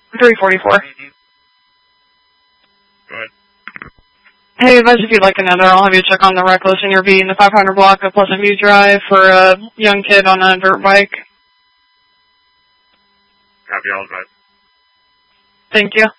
344. Go ahead. Hey, advise if you'd like another, I'll have you check on the reckless in your V in the 500 block of Pleasant View Drive for a young kid on a dirt bike. Copy, all advise. Thank you.